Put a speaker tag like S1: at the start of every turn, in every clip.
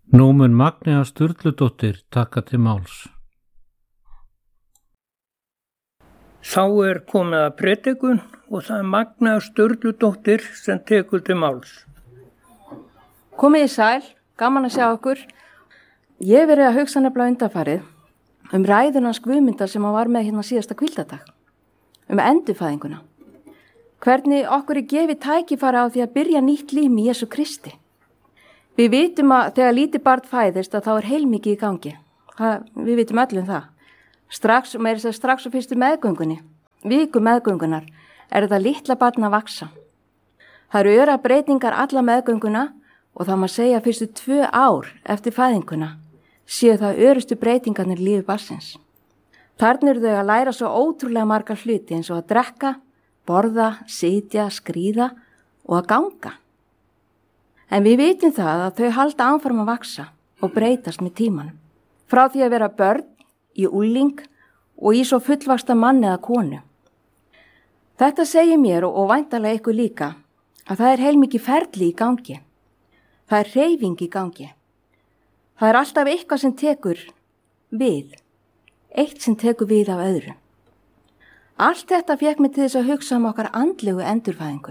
S1: Nú mun Magnea Sturludóttir taka til máls.
S2: Þá komið að predikun og það Magnea Sturludóttir sem tekur til máls.
S3: Komið í sæl, gaman að sjá okkur. Ég hef verið að hugsa nefnilega undanfarið ræðunans Guðmundar sem hann var með hérna síðasta hvíldadag, endurfæðinguna. Hvernig okkur gefið tækifæri á því að byrja nýtt líf í Jesú Kristi. Við vitum að þegar lítið barn fæðist að þá heilmikið í gangi. Við vitum öllum það. Strax á fyrstu meðgöngunni, viku meðgöngunar, þetta litla barn að vaksa. Það eru öra breytingar alla meðgönguna og það má segja fyrstu 2 ár eftir fæðinguna séu það örustu breytingarnir lífi barnsins. Þarna eru þau að læra svo ótrúlega margar hluti eins og að drekka, borða, sitja, skríða og að ganga. En við vitum það að þau halda áfram að vaksa og breytast með tímanum. Frá því að vera börn, í ungling og í svo fullvaxta mann eða konu. Þetta segir mér og væntanlega ykkur líka að það heilmikið ferli í gangi. Það hreyfing í gangi. Það alltaf eitthvað sem tekur við. Eitt sem tekur við af öðru. Allt þetta fékk mig til þess að hugsa okkar andlegu endurfæðingu.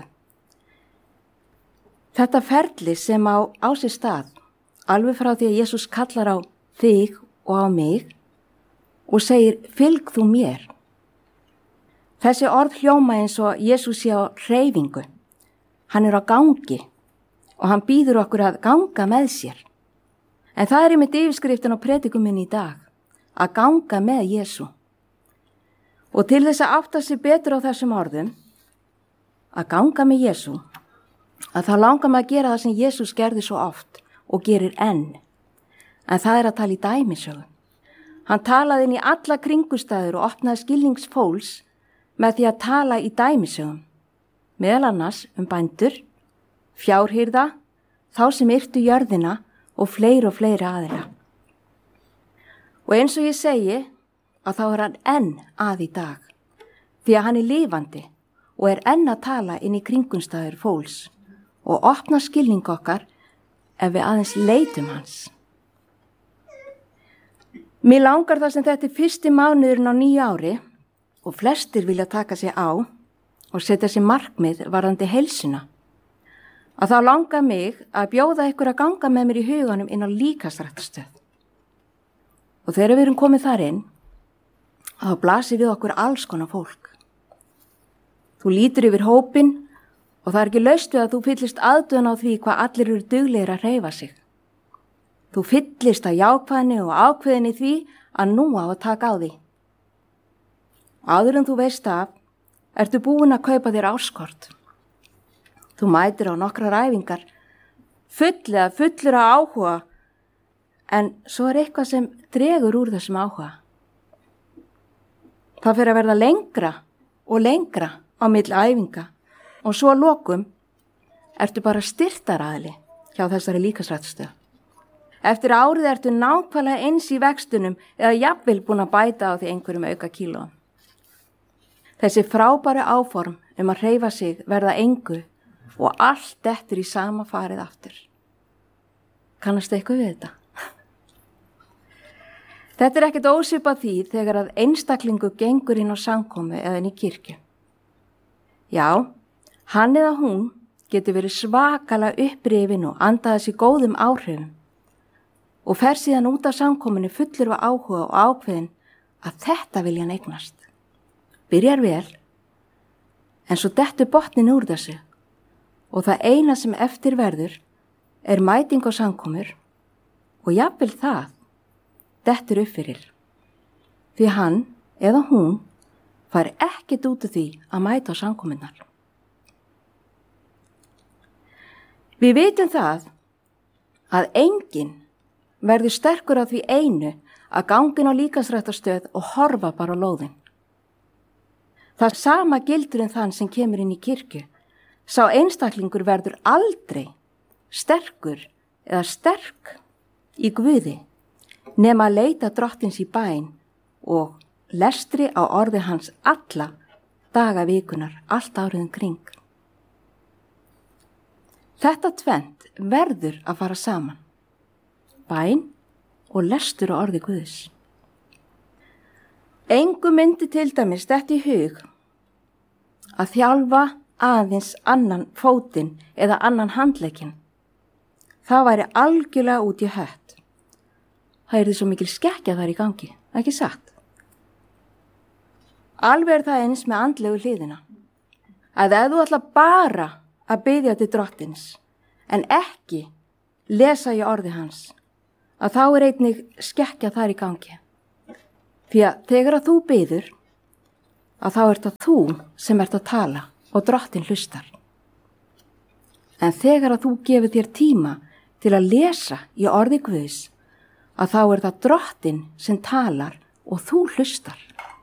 S3: Þetta ferli sem á sér stað, alveg frá því að Jesús kallar á þig og á mig og segir, fylg þú mér. Þessi orð hljóma eins og Jesús sé á hreyfingu. Hann á gangi og hann býður okkur að ganga með sér. En það einmitt yfirskriftin á predikum minni í dag, að ganga með Jesú. Og til þess að átta sig betur á þessum orðum, að ganga með Jesú, að það langar mig að gera það sem Jesús gerði svo oft og gerir enn. En það að tala í dæmisögu. Hann talaði inn í alla kringustæður og opnaði skilnings fólks með því að tala í dæmisögum. Meðal annars bændur, fjárhirða, þá sem yrtu jörðina og fleiri aðila. Og eins og ég segi að þá hann enn að í dag, því að hann lifandi og enn að tala inn í kringustæður fólks og opna skilning okkar ef við aðeins leitum hans. Mér langar það sem þetta fyrsti mánuðurinn á nýju ári og flestir vilja taka sig á og setja sig markmið varðandi heilsuna. Að þá langar mig að bjóða ykkur að ganga með mér í huganum inn á líkamsræktarstöð. Og þegar við erum komið þar inn, þá blasir við okkur alls konar fólk. Þú lítur yfir hópinn og það ekki laust við að þú fyllist aðdöðun á því hvað allir eru duglegir að hreyfa sig. Þú fyllist að jákvæðni og ákveðinni því að nú á að taka á því. Áður en þú veist af, ertu búin að kaupa þér áskort. Þú mætir á nokkrar æfingar, fullur af áhuga, en svo eitthvað sem dregur úr þessum áhuga. Það fer að verða lengra og lengra á milli æfinga og svo að lokum ertu bara styrktaraðili hjá þessari líkamsræktarstöð. Eftir árið ertu nákvæmlega eins í vextunum eða jafnvel búin að bæta á því einhverjum auka kílóum. Þessi frábæru áform að hreyfa sig verða engu og allt dettur í sama farið aftur. Kannastu eitthvað við þetta? Þetta ekkert ósvipað því þegar að einstaklingu gengur inn á samkomu eða inn í kirkju. Já, hann eða hún getur verið svakalega upprifin og andaði sér góðum áhrifum og fer síðan út af samkominu fullur af áhuga og ákveðin að þetta vilja hann eignast. Byrjar vel, en svo dettur botnin úr þessu og það eina sem eftir verður mæting á samkomur og jafnvel það dettur upp fyrir. Því hann eða hún fær ekkert út af því að mæta á samkominnar. Við vitum það að enginn verður sterkur á því einu að gangin á líkamsræktarstöð og horfa bara á lóðin. Það sama gildur þann sem kemur inn í kirkju. Sá einstaklingur verður aldrei sterkur eða sterk í Guði nema að leita drottins í bæn og lestri á orði hans alla daga vikunar, allt árið kring. Þetta tvennt verður að fara saman. bæn og lestur á orði Guðs. Engu myndi til dæmis þetta í hug að þjálfa aðeins annan fótinn eða annan handlegginn. Það væri algjörlega út í hött. Það er því svo mikil skekkja þar í gangi, ekki satt? Alveg er það eins með andlegu hliðina. Að ef þú ætla bara að biðja til drottins en ekki lesa í orði hans, að þá er einnig skekkja þar í gangi. Því að þegar að þú biður, að þá ert það þú sem ert að tala og drottin hlustar. En þegar að þú gefur þér tíma til að lesa í orði Guðs, að þá er það drottin sem talar og þú hlustar.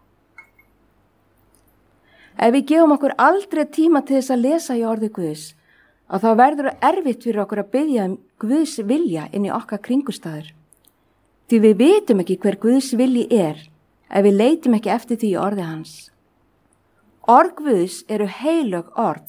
S3: Ef við gefum okkur aldrei tíma til þess að lesa í orði Guðs, að þá verður það erfitt fyrir okkur að biðja Guðs vilja inn í okkar kringustæður. Því við vitum ekki hver Guðs vilji ef við leitum ekki eftir því í orði hans. Orð Guðs eru heilög orð.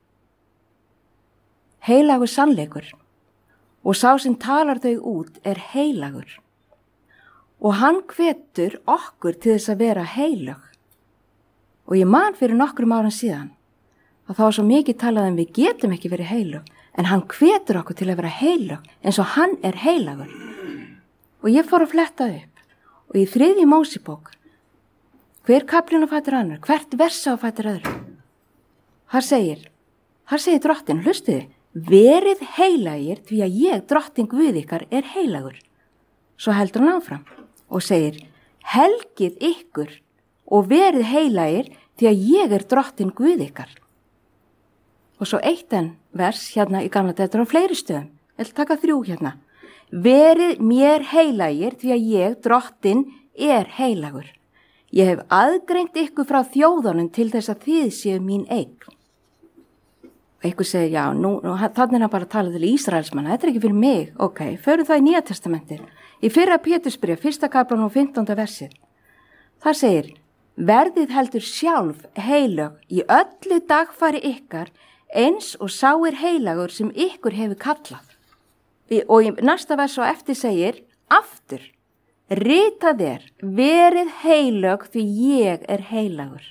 S3: Heilagur sannleikur. Og sá sem talar þau út er heilagur. Og hann hvetur okkur til þess að vera heilög. Og ég man fyrir nokkrum árum síðan að það var svo mikið talað við getum ekki verið heilög, en hann hvetur okkur til að vera heilög eins og hann er heilagur. Og ég fór að fletta upp og í 3. Mósebók, hver kaflinn á fætur annar, hvert versa á fætur öðru. Þar segir drottin, hlustiði, verið heilagir því að ég, drottin Guð ykkar, er heilagur. Svo heldur hann áfram og segir, helgið ykkur og verið heilagir því að ég er drottin Guð ykkar. Og svo eitt enn vers hérna í gamla þetta á fleiri stöðum, ég taka 3 hérna. Verið mér heilagir því að ég, drottin, er heilagur. Ég hef aðgreint ykkur frá þjóðunum til þess að þið séu mín eign. Og ykkur segir, já, þannig er hann bara að tala til Ísraelsmanna, þetta er ekki fyrir mig. Ok, förum það í Nýja testamentið. Í 1. Pétursbréf, 1. kaflan og 15. versið. Þar segir, verðið heldur sjálf heilög í öllu dagfari ykkar eins og sá er heilagur sem ykkur hefur kallað. Og í næsta vers og eftir segir, aftur, ritað er, verið heilög því ég er heilagur.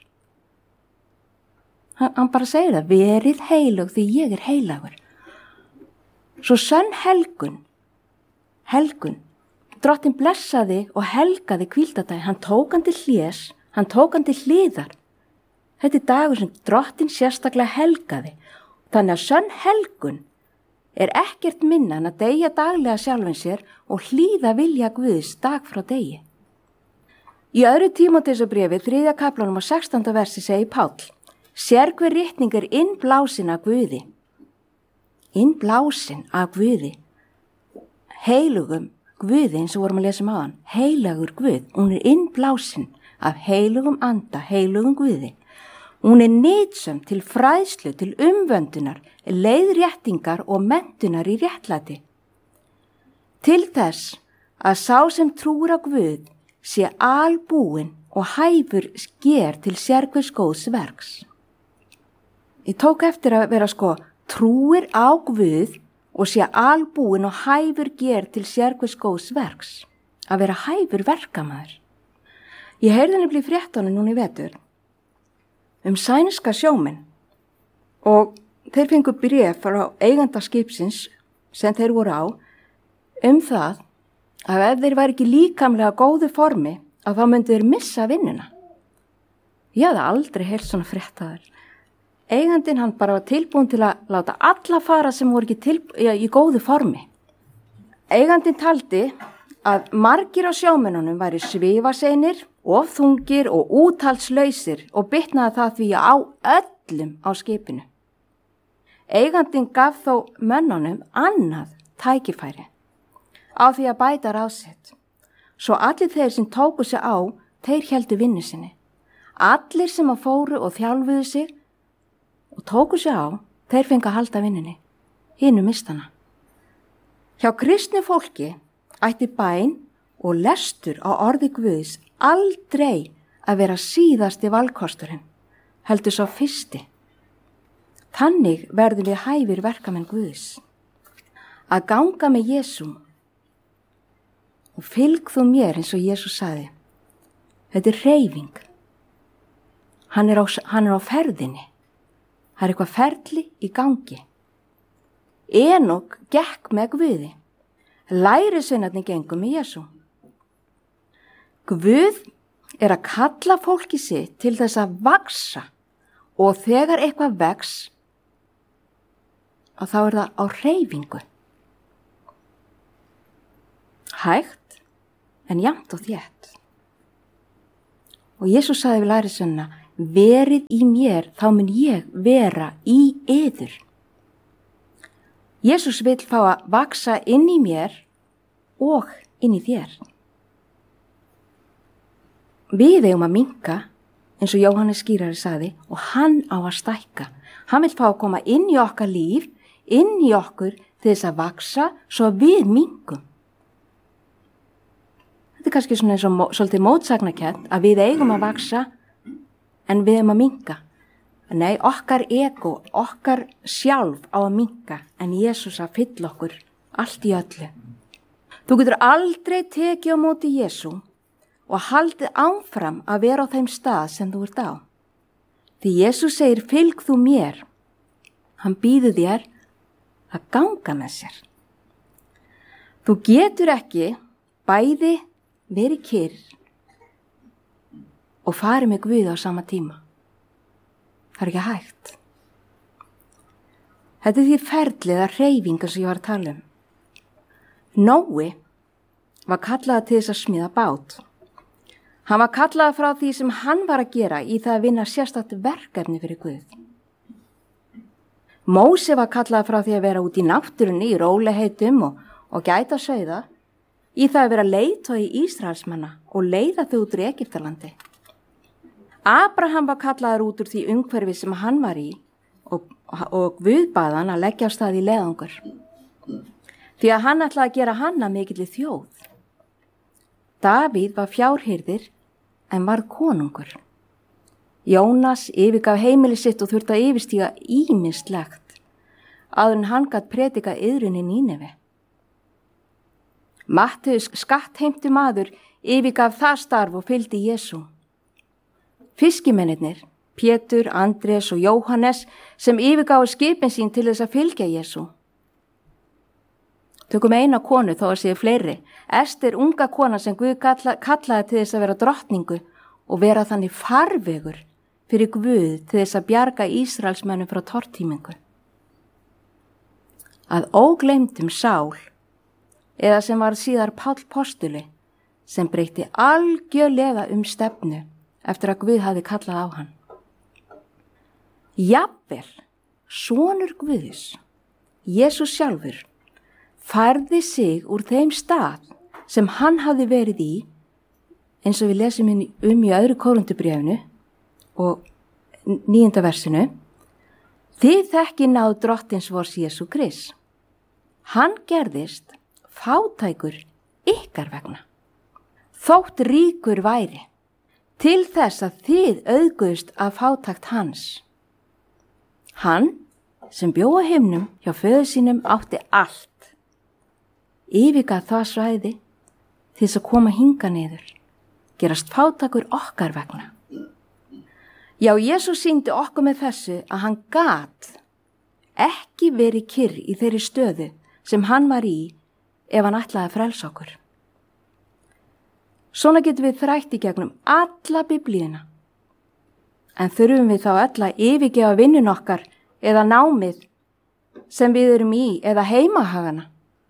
S3: Hann bara segir það, verið heilög því ég er heilagur. Svo sönn helgun, drottin blessaði og helgaði hvíldardaginn, hann tók hann til hlés, hann tók hann til hliðar. Þetta er dagur sem drottin sérstaklega helgaði, þannig að sönn helgun er ekkert minna en að deyja daglega sjálfum sér og hlýða vilja Guðs dag frá degi. Í 2. Tímóteusarbréfi, 3. kaflanum og 16. versi segir Páll, sér hver ritning er innblásin af Guði. Innblásin af Guði. Heilugum Guði, eins og vorum að lesa á hann, heilagur Guð, hún er innblásin af heilugum anda, heilugum Guði. Hún er nytsöm til fræðslu, til umvöndunar, leiðréttingar og menntunar í réttlæti. Til þess að sá sem trúir á Guð sé albúinn og hæfur sker til sérhvers góðs verks. Ég tók eftir að vera trúir á Guð og sé albúinn og hæfur sker til sérhvers góðs verks. Að vera hæfur verkamaður. Ég heyrði nefnilega í fréttunum núna í vetur sænska sjómenn og þeir fengu bréf frá eiganda skipsins sem þeir voru á það að ef þeir væri ekki líkamlega góðu formi að þá myndu þeir missa vinnuna. Ég hafði aldrei heyrt svona fréttaður. Eigandinn hann bara var tilbúin til að láta alla fara sem voru ekki í góðu formi. Eigandinn taldi að margir á sjómennunum væri svifaseinir, ofþungir og úthalslausir og bitnaði það því á öllum á skipinu. Eigandinn gaf þó mönnunum annað tækifæri á því að bæta ráð sitt. Svo allir þeir sem tóku sig á, þeir héldu vinnu sinni. Allir sem að fóru og þjálfuðu sig og tóku sig á, þeir fengu að halda vinnunni. Hinu mistana. Hjá kristnu fólki ætti bæn og lestur á orði Guðs aldrei að vera síðasti valkosturinn, heldur svo fyrsti. Þannig verðum við hæfir verkamenn Guðs. Að ganga með Jesú og fylg þú mér eins og Jesús sagði. Þetta er hreyfing. Hann er á ferðinni. Það er eitthvað ferli í gangi. Enok gekk með Guði. Lærisveinarnir gengu með Jesú. Guð er að kalla fólki sitt til þess að vaxa og þegar eitthvað vex, og þá er það á hreyfingu. Hægt en jafnt og þétt. Og Jesús sagði við lærisveinana, verið í mér, þá mun ég vera í yður. Jesús vill fá að vaxa inn í mér og inn í þér. Við eigum að minnka, eins og Jóhannes skýrari sagði, og hann á að stækka. Hann vill fá að koma inn í okkar líf, inn í okkur til þess að vaxa svo við minnkum. Þetta er kannski svona eins og svolítið mótsagnakennt að við eigum að vaxa en við eigum að minnka. Nei, okkar ego, okkar sjálf á að minnka en Jesús að fylla okkur allt í öllu. Þú getur aldrei tekið á móti Jesú og haldið áfram að vera á þeim stað sem þú ert á. Því Jesús segir, fylg þú mér. Hann býður þér að ganga með sér. Þú getur ekki bæði verið kyrr og farið með Guð á sama tíma. Það er ekki hægt. Þetta er því ferlið að hreyfinga sem ég var að tala um. Nói var kallaður til þess að smíða bát. Hann var kallaður frá því sem hann var að gera í það að vinna sérstakt verkefni fyrir Guð. Móse var kallaður frá því að vera út í náttúrunni í rólegheitum og gæta sauða í það að vera leiðtogi Ísraelsmanna og leiða þau út úr Egyptalandi. Abraham var kallaður út úr því umhverfi sem hann var í og Guð bað hann að leggja á stað í leiðangur. Því að hann ætlaði að gera hann að mikilli þjóð. Davíð var fjárhirðir en var konungur. Jónas yfirgaf heimili sitt og þurfti að yfirstíga ýmislegt áður en hann gat predikað iðrun í Nínevi. Mattheus skattheimtu maður yfirgaf það starf og fylgdi Jesú. Fiskimennirnir, Pétur, Andrés og Jóhannes sem yfirgáfu skipin sín til þess að fylgja Jesú. Tökum eina konu þó að séu fleiri. Ester, unga kona sem Guð kallaði til þess að vera drottningu og vera þannig farvegur fyrir Guð til þess að bjarga Ísraelsmönnum frá tortímingu. Að ógleymdum Sál, eða sem var síðar Páll postuli, sem breytti algjörlega stefnu eftir að Guð hafði kallað á hann. Jafnvel, sonur Guðs, Jesús sjálfur, færði sig úr þeim stað sem hann hafði verið í, eins og við lesum í öðru Kórinthubréfinu og 9. versinu, þið þekki náð drottins vors Jesú Krist. Hann gerðist fátækur ykkar vegna, þótt ríkur væri, til þess að þið auðguðust af fátækt hans. Hann, sem bjó á himnum hjá föður sínum, átti allt. Yfirgaf það svæði til þess að koma hingað niður, gerast fátækur okkar vegna. Já, Jesús sýndi okkur með þessu að hann gat ekki verið kyrr í þeirri stöðu sem hann var í ef hann ætlaði að frelsa okkur. Svona getum við þrætt í gegnum alla biblíuna. En þurfum við þá öll að yfirgefa vinnun okkar eða námið sem við erum í eða heimahagana?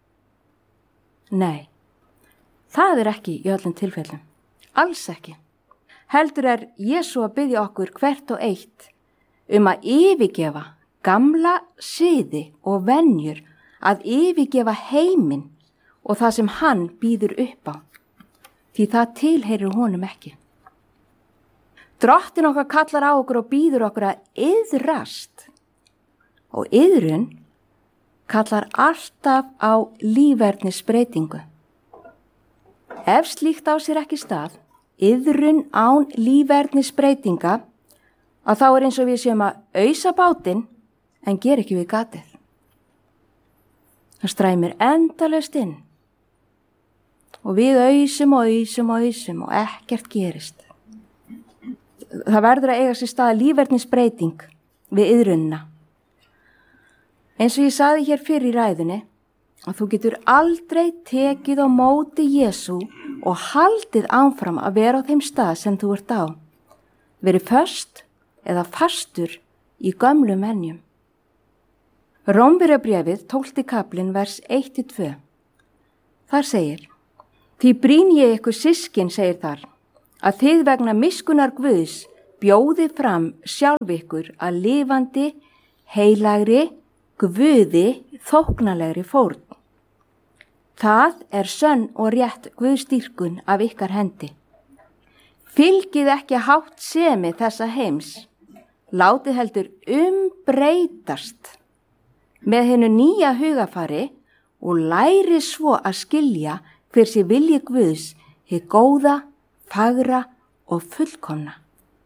S3: Nei, það er ekki í öllum tilfellum. Alls ekki. Heldur er Jesú að biðja okkur hvert og eitt að yfirgefa gamla siði og venjur, að yfirgefa heiminn og það sem hann býður upp á, því það tilheyrir honum ekki. Drottin okkar kallar á okkur og býður okkur að iðrast, og iðrun kallar alltaf á lífverðnisbreytingu. Ef slíkt á sér ekki stað, iðrun án lífverðnisbreytinga, að þá er eins og við séum að ausa bátinn en ger ekki við gatið. Það stræmir endalaust inn. Og við ausum og ekkert gerist. Það verður að eiga sér stað lífverðnisbreyting við iðrunina. Eins og ég sagði hér fyrir í ræðunni, að þú getur aldrei tekið á móti Jesú og haldið áfram að vera á þeim stað sem þú ert á. Verið föst eða fastur í gömlum venjum. Rómverjabréfið 12. kaflinn vers 1-2. Þar segir: Því brýn ég ykkur systkin, segir þar, að þið vegna miskunnar Guðs bjóði fram sjálf ykkur að lifandi, heilagri, Guði þóknalegri fórn. Það er sönn og rétt Guðsdýrkun af ykkar hendi. Fylgið ekki hátt semi þessa heims, látið heldur breytast með hennu nýja hugafari og læri svo að skilja hver sé vilji Guðs, hið góða, fagra og fullkomna.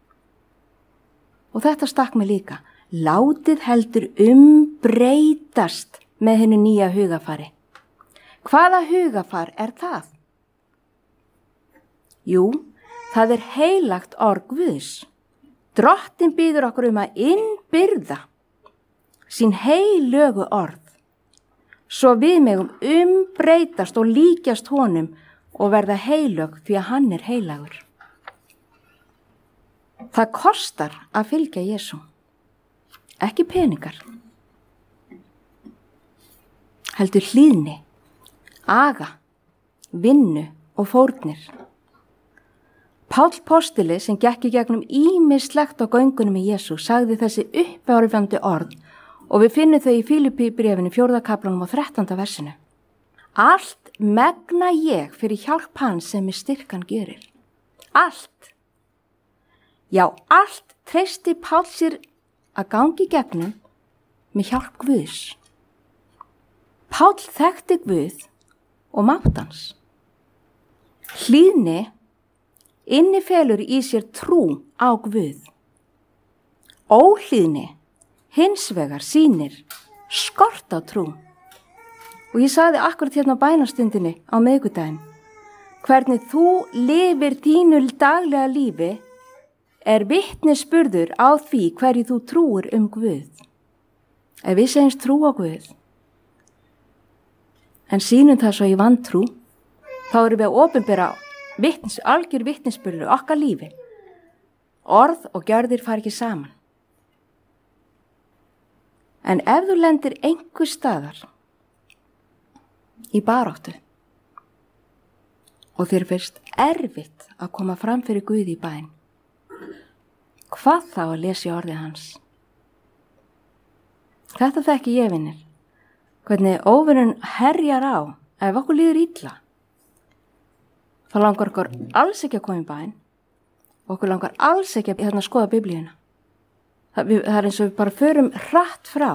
S3: Og þetta stakk mig líka. Látið heldur breytast með hennu nýja hugafari. Hvaða hugafar er það? Jú, það er heilagt orð Guðs. Drottinn biður okkur að innbyrða sín heilögu orð, svo við megum breytast og líkjast honum og verða heilög því að hann er heilagur. Það kostar að fylgja Jesú, ekki peningar, heldur hlýðni, aga, vinnu og fórnir. Páll postuli sem gekk í gegnum ýmislegt á göngunum í Jesú sagði þessi uppáhrifandi orð og við finnum þau í Filippíbréfinu 4. kaflanum og 13. versinu. Allt megna ég fyrir hjálp hans sem í styrkan gjörir. Allt. Já, allt treysti Páll sér að gangi gegnum með hjálp Guðs. Páll þekkti Guð og mátt hans. Hlýðni innifelur í sér trú á Guð. Óhlýðni hins vegar sýnir skort á trú. Og ég sagði akkurat hérna á bænastundinni á miðvikudaginn, hvernig þú lifir þínu daglega lífi er vitnisburður á því hverju þú trúir Guð. Ef við segjumst trú á Guð, en sýnum það svo í vantrú, þá erum við að opinbera algjör vitnisburður okkar lífi. Orð og gjörðir fara ekki saman. En ef þú lendir einhver staðar í baráttu og þér finnst erfitt að koma fram fyrir Guð í bæn, hvað þá að lesa orðið hans? Þetta þekki ég, vinir, hvernig óvinurinn herjar á ef okkur líður illa. Þá langar okkur alls ekki að koma í bæn og okkur langar alls ekki að skoða Biblíuna. Það er eins og við bara förum hratt frá.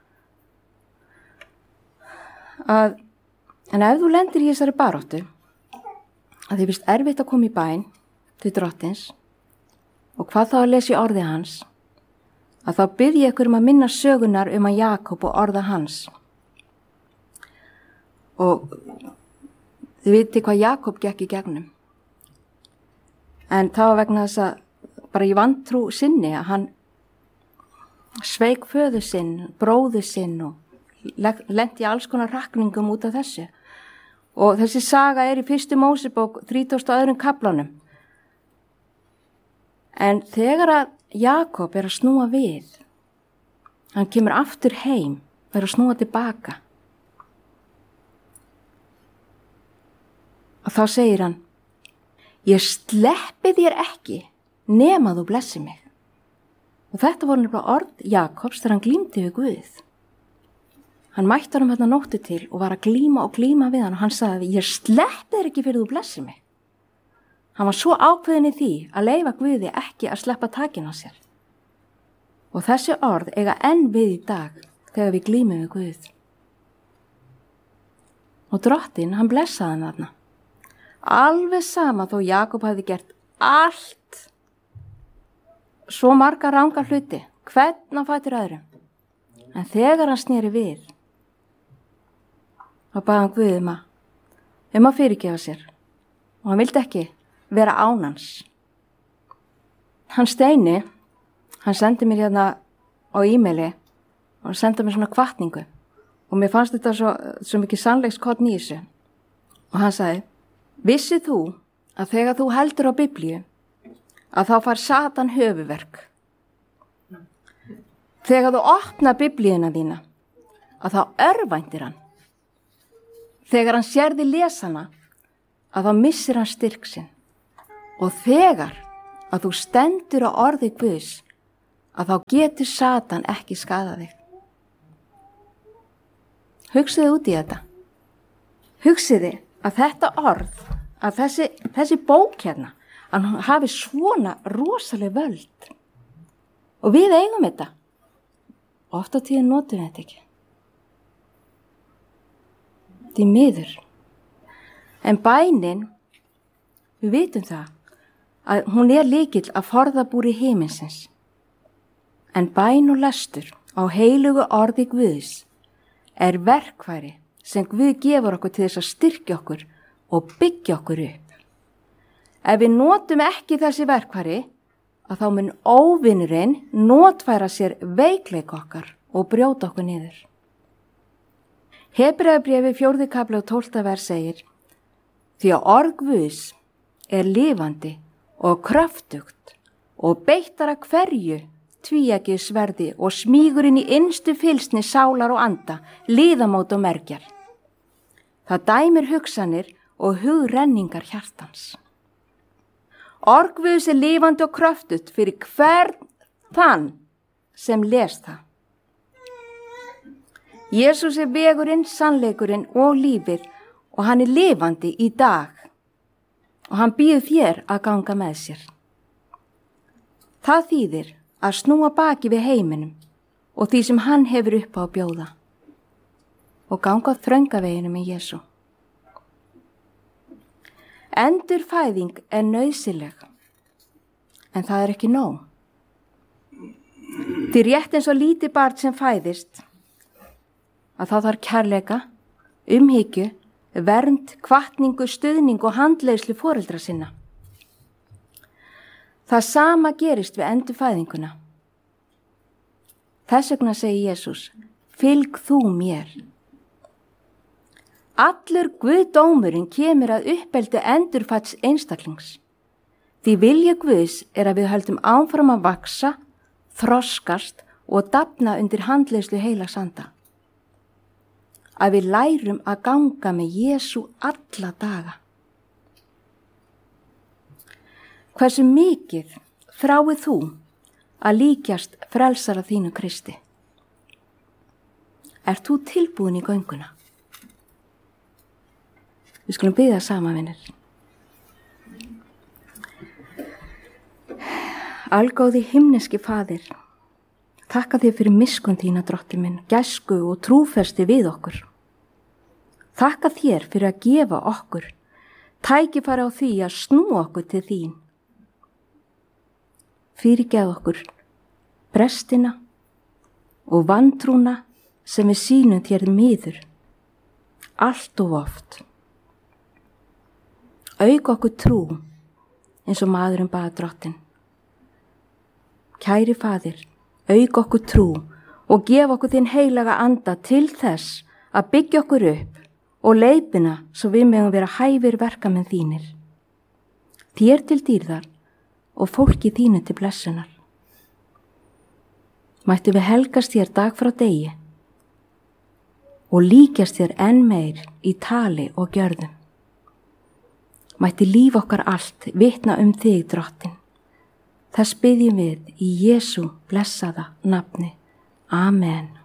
S3: En ef þú lendir í þessari baráttu, að þið finnst erfitt að koma í bæn til Drottins, og hvað þá að lesa í orðið hans, að þá bið ég ykkur að minna sögunar að Jakob og orða hans. Og þið viti hvað Jakob gekk í gegnum. En það var vegna þess að bara í vantrú sinni að hann sveik föður sinn, bróður sinn og lenti í alls konar rakningum út af þessu. Og þessi saga er í 1. Mósebók 32. kaflanum. En þegar að Jakob er að snúa við, hann kemur aftur heim, er að snúa tilbaka. Og þá segir hann: Ég sleppi þér ekki nema þú blessi mig. Og þetta voru nefnilega orð Jakobs þegar hann glímdi við Guð. Hann mætti honum hérna nóttu til og var að glíma við hann og hann sagði: Ég sleppi þér ekki fyrir þú blessi mig. Hann var svo ákveðin í því að leyfa Guði ekki að sleppa takinn á sér. Og þessi orð eiga enn við í dag þegar við glímum við Guð. Og Drottinn, hann blessaði hann þarna. Alveg sama þó Jakob hafði gert allt, svo marga rangar hluti, hvern á fætur öðrum. En þegar hann sneri við, þá bað hann Guð að fyrirgefa sér og hann vildi ekki vera án hans. Hann Steini, hann sendi mér hérna á e-maili og hann sendi mér svona hvatningu og mér fannst þetta svo mikið sannleikskorn í þessu. Og hann sagði, vissið þú að þegar þú heldur á Biblíu að þá fær Satan höfuverk? Þegar þú opnar Biblíuna þína að þá örvæntir hann. Þegar hann sér þig lesa hana að þá missir hann styrk sinn. Og þegar að þú stendur á orði Guðs að þá getur Satan ekki skaðað þig. Hugsiði út í þetta. Hugsiði að þetta orð, að þessi bók hérna, að hann hafi svona rosaleg völd. Og við eigum þetta. Oft á tíðin notum við þetta ekki. Því miður. En bænin, við vitum það, að hún lykill að forðabúri himinsins. En bæn og lestur á heilugu orði Guðs verkfæri sem Guð gefur okkur til þess að styrkja okkur og byggja okkur upp. Ef við notum ekki þessi verkfæri, að þá mun óvinurinn notfæra sér veikleik okkar og brjóta okkur niður. Hebreabréfi 4. kafli og 12. vers segir, því að orð Guðs lifandi og kröftugt og beittara hverju tvíeggju sverði og smýgur inn í innstu fylsni sálar og anda, liðamót og mergjar. Það dæmir hugsanir og hugrenningar hjartans. Orð Guðs lifandi og kröftugt fyrir hvern þann sem les það. Jesús vegurinn, sannleikurinn og lífið og hann lifandi í dag og hann býður þér að ganga með sér. Það þýðir að snúa baki við heiminum og því sem hann hefur upp á að bjóða og ganga þröngaveginum í Jesú. Endurfæðing nauðsynleg, en það ekki nóg. Því rétt eins og lítið barn sem fæðist, að þá þarf kærleika, umhyggju, vernd, hvatningu, stuðning og handleiðslu foreldra sinna. Það sama gerist við endurfæðinguna. Þess vegna segir Jesús, fylg þú mér. Allur Guðdómurinn kemur að uppeldi endurfædds einstaklings. Því vilja Guðs að við höldum áfram að vaksa, þroskast og dafna undir handleiðslu heilags anda. Að við lærum að ganga með Jesú alla daga. Hversu mikið þráir þú að líkjast frelsara þínu Kristi? Ert þú tilbúin í gönguna? Við skulum biðja saman, vinir. Algóði himneski Faðir, þakka þér fyrir miskunn þína, Drottinn minn, gæsku og trúfesti við okkur. Þakka þér fyrir að gefa okkur tækifæri á því að snúa okkur til þín. Fyrirgefðu okkur brestina og vantrúna sem við sýnum þér miður, allt of oft. Auk okkur trú eins og maðurinn bað Drottinn. Kæri Faðir, auk okkur trú og gef okkur þinn heilaga anda til þess að byggja okkur upp og leiðbina svo við megum vera hæfir verkamenn þínir. Þér til dýrðar og fólki þínu til blessunar. Mættu við helgast þér dag frá degi og líkjast þér enn meir í tali og gjörðum. Mætti líf okkar allt vitna þig, Drottinn. Þess biðjum við í Jesú blessaða nafni. Amen.